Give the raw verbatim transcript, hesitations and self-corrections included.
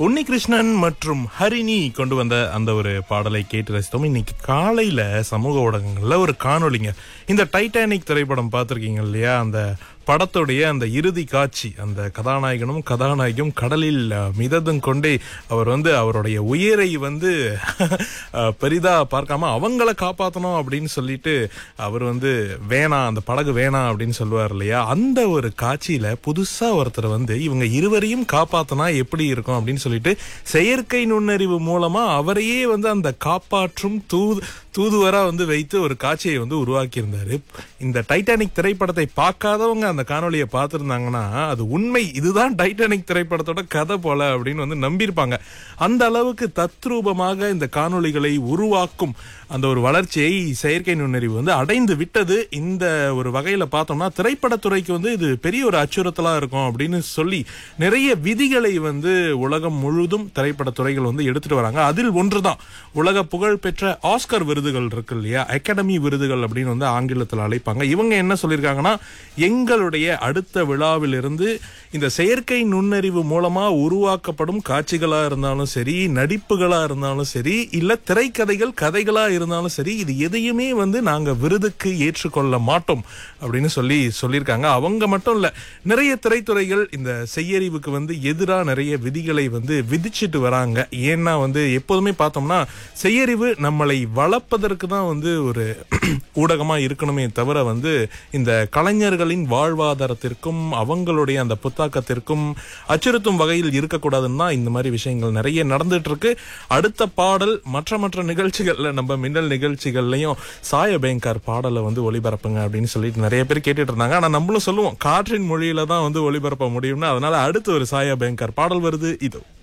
உன்னிகிருஷ்ணன் மற்றும் ஹரிணி கொண்டு வந்த அந்த ஒரு பாடலை கேட்டு ரசித்தோம். இன்னைக்கு காலையில சமூக ஊடகங்கள்ல ஒரு காணொளிங்க, இந்த டைட்டானிக் திரைப்படம் பார்த்திருக்கீங்க இல்லையா? அந்த படத்துடைய அந்த இறுதி காட்சி, அந்த கதாநாயகனும் கதாநாயகியும் கடலில் மிதந்தும் கொண்டே அவர் வந்து அவருடைய உயிரை வந்து பெரிதா பார்க்காம அவங்கள காப்பாற்றணும் அப்படின்னு சொல்லிட்டு அவர் வந்து வேணாம், அந்த படகு வேணாம் அப்படின்னு சொல்லுவார் இல்லையா? அந்த ஒரு காட்சியில புதுசா ஒருத்தர் வந்து இவங்க இருவரையும் காப்பாத்தினா எப்படி இருக்கும் அப்படின்னு சொல்லிட்டு செயற்கை நுண்ணறிவு மூலமா அவரையே வந்து அந்த காப்பாற்றும் தூது தூதுவரா வந்து வைத்து ஒரு காட்சியை வந்து உருவாக்கி இருந்தாரு. இந்த டைட்டானிக் திரைப்படத்தை பார்க்காதவங்க அந்த காணொலியை பார்த்திருந்தாங்கன்னா அது உண்மை, இதுதான் டைட்டானிக் திரைப்படத்தோட கதை போல அப்படின்னு வந்து நம்பியிருப்பாங்க. அந்த அளவுக்கு தத்ரூபமாக இந்த காணொளிகளை உருவாக்கும் அந்த ஒரு வளர்ச்சியை செயற்கை நுண்ணறிவு வந்து அடைந்து விட்டது. இந்த ஒரு வகையில பார்த்தோம்னா திரைப்படத்துறைக்கு வந்து இது பெரிய ஒரு அச்சுறுத்தலா இருக்கும் அப்படின்னு சொல்லி நிறைய விதிகளை வந்து உலகம் முழுதும் திரைப்படத்துறைகள் வந்து எடுத்துட்டு வராங்க. அதில் ஒன்றுதான் உலக புகழ் பெற்ற ஆஸ்கர் விருதுகள் இருக்கு இல்லையா? அகாடமி விருதுகள் அப்படின்னு வந்து ஆங்கிலத்தில் அழைப்பாங்க. இவங்க என்ன சொல்லியிருக்காங்கன்னா, எங்களுடைய அடுத்த விழாவிலிருந்து இந்த செயற்கை நுண்ணறிவு மூலமா உருவாக்கப்படும் காட்சிகளா இருந்தாலும் சரி, நடிப்புகளா இருந்தாலும் சரி, இல்ல திரைக்கதைகள் கதைகளா இருந்தாலும் சரி, இது எதையுமே வந்து நாங்க விருதுக்கு ஏற்றுக்கொள்ள மாட்டோம் அப்படின்னு சொல்லி சொல்லியிருக்காங்க. அவங்க மட்டும் இல்ல, நிறைய திரைத்துறைகள் இந்த செய்யறிவுக்கு வந்து எதிரா நிறைய விதிகளை வந்து விதிச்சிட்டு வராங்க. ஏன்னா வந்து எப்போதுமே பார்த்தோம்னா செய்யறிவு நம்மளை வளர்ப்பதற்கு தான் வந்து ஒரு ஊடகமா இருக்கணுமே தவிர வந்து இந்த கலைஞர்களின் வாழ்வாதாரத்திற்கும் அவங்களுடைய அந்த புத்தாக்கத்திற்கும் அச்சுறுத்தும் வகையில் இருக்கக்கூடாதுன்னு தான் இந்த மாதிரி விஷயங்கள் நிறைய நடந்துட்டு இருக்கு. அடுத்த பாடல் மற்ற மற்ற நிகழ்ச்சிகள்ல, நம்ம மின்னல் நிகழ்ச்சிகள்லயும் சாய பேங்கார் பாடலை வந்து ஒளிபரப்புங்க அப்படின்னு சொல்லிட்டு நிறைய பேர் கேட்டுட்டு இருந்தாங்க. ஆனா நம்மளும் சொல்லுவோம் காற்றின் மொழியில தான் வந்து ஒளிபரப்ப முடியும்னு. அதனால அடுத்து ஒரு சாய பேங்கார் பாடல் வருது, இதோ.